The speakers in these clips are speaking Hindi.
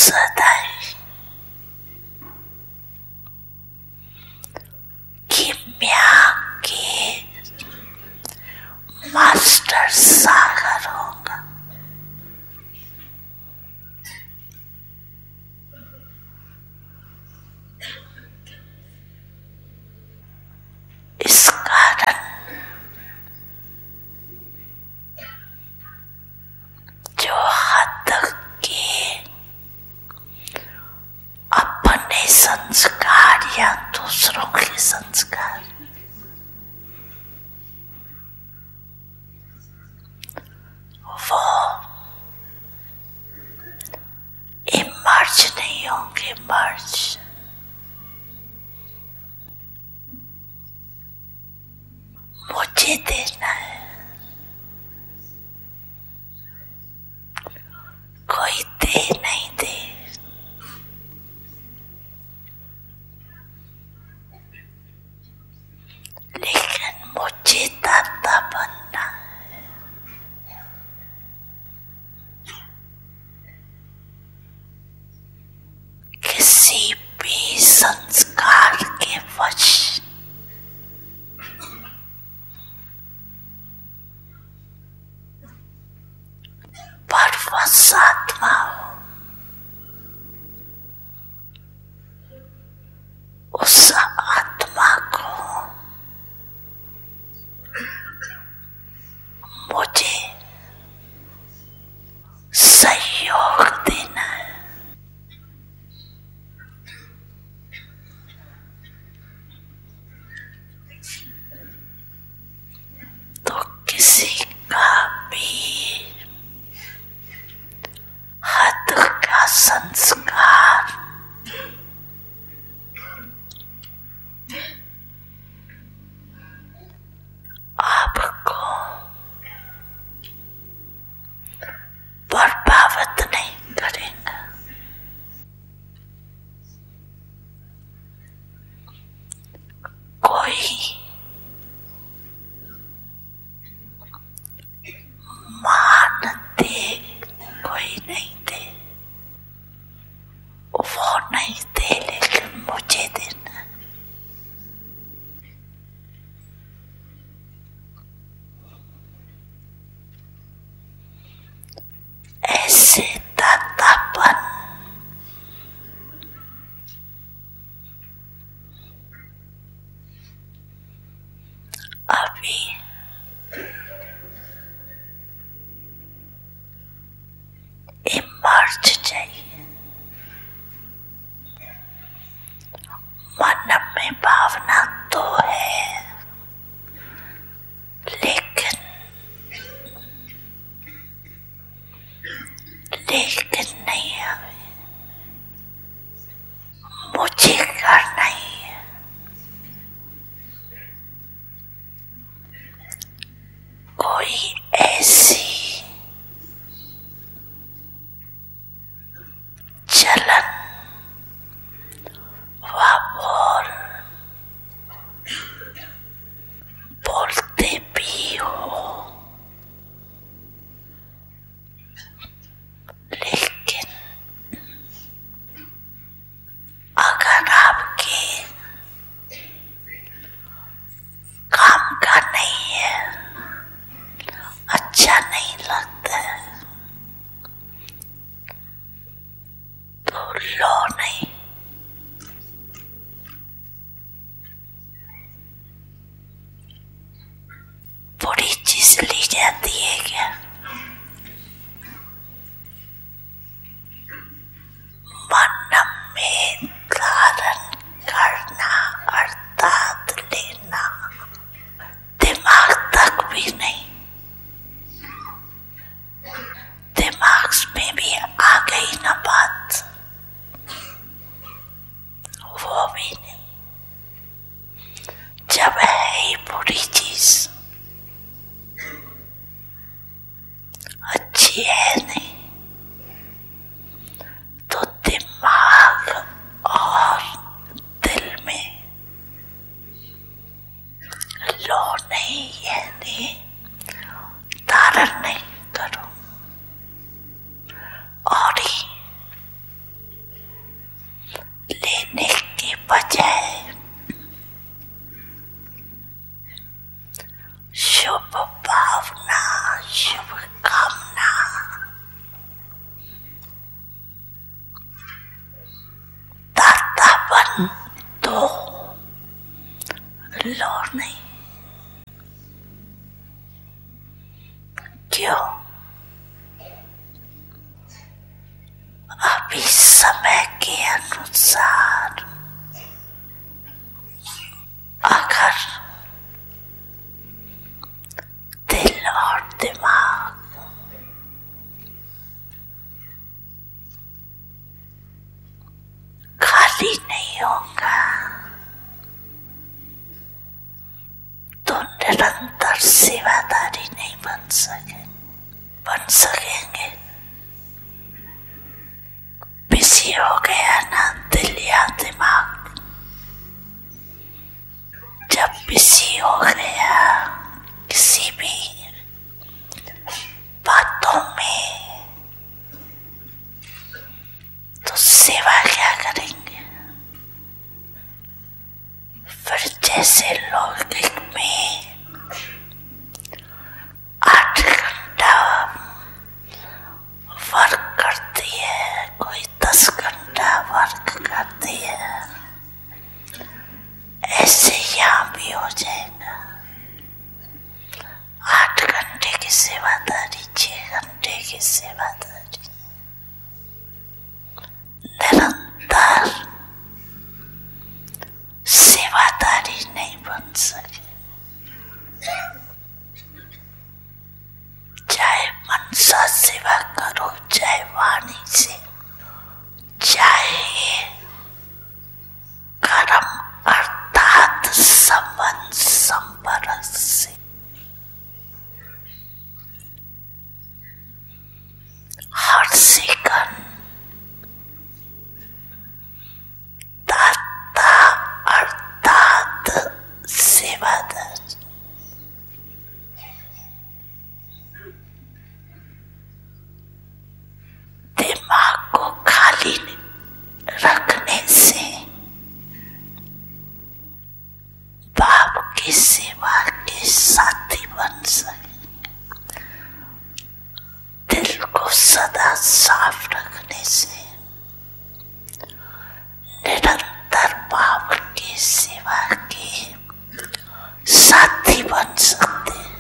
सदैव कीमिया के मास्टर सागर होगा। इस कारण जो हद के अपने संस्कार या दूसरों के संस्कार वो इमर्ज नहीं होंगे, मर्ज। मुझे देना है, कोई दे नहीं दे, लेकिन मुझे दाता बनना है। किसी भी संस्कार के वश परवश आत्मा हो, उस आत्मा को मुझे सहयोग देना है। तो किसी का भी हद का संस्कार आपको प्रभावित नहीं करेगा। कोई मान दे, कोई नहीं दे, वो नहीं दे, लेकिन मुझे देना। ऐसे दातापन अभी इमर्ज चाहिए। मन में भावना तो है, लेकिन नहीं है। मुझे करना ही है। कोई ऐसी चलन व बोलते भी हो, लेकिन लोर नहीं। क्यों? अभी समय के अनुसार अगर दिल और दिमाग खाली नहीं होगा तो निरंतर सेवादारी नहीं बन सकेंगे। बिजी हो गया ना दिल या दिमाग, जब बिजी हो गया किसी भी बातों में तो सेवा क्या करेंगे? फिर जैसे लौकिक में 8 घंटा वर्क करती है, कोई 10 घंटा वर्क करती है, ऐसे यहाँ भी हो जाएगा। 8 घंटे की सेवादारी, 6 घंटे की सेवादारी, निरंतर सेवादारी नहीं बन सके। चाहे मन से सेवा करो, चाहे वाणी से, चाहे कर्म अर्थात संबंध संपर्क से, हर सेकंड दाता अर्थात सेवादार। दिमाग को खाली रखने से बाप की सेवा के साथी बन सके। दिल को सदा साफ रखने से निरंतर बाप की सेवा के साथी बन सकते हैं।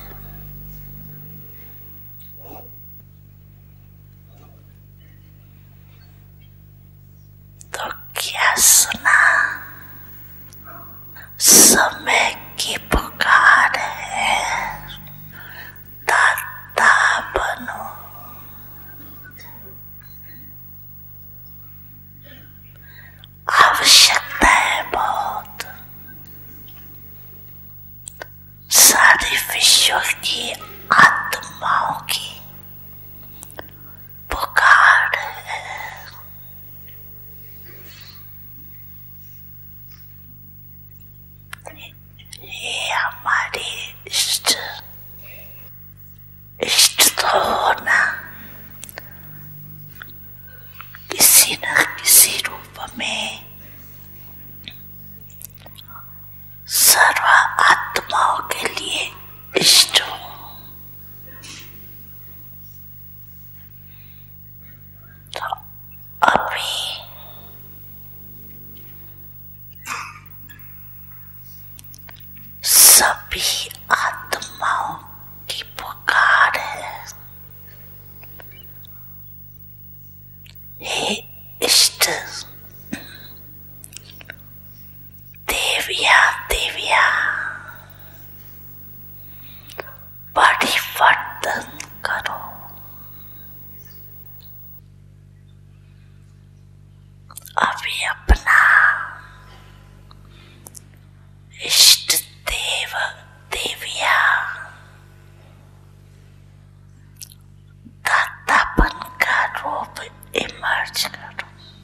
तो क्या सुना? समय की पुकार है, दाता बनो। आवश्यकता है बहुत, सारे विश्व की आत्माओं की पुकार है। ये हमारे इष्ट तो होना किसी न किसी रूप में सर्व आत्माओं के लिए इष्ट हो। तो अभी सभी आत्माओं की पुकार है, हे इष्ट देविया देविया, परिवर्तन करो। अभी अपना इष्ट देव देविया दातापन का रूप इमर्ज करो,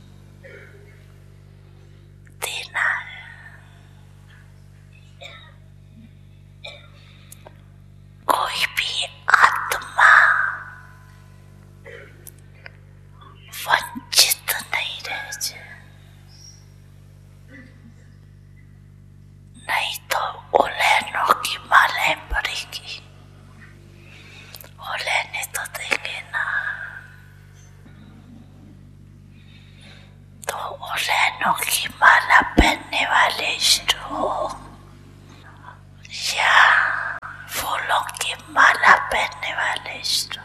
देना है। कोई भी आत्मा वंचित नहीं रह जाए, नहीं तो ओलेनों की मालाएं पड़ेगी। ओलेने तो देंगे ना, तो ओलेनों की माला पहनने वाले इष्ट हो, Maestro.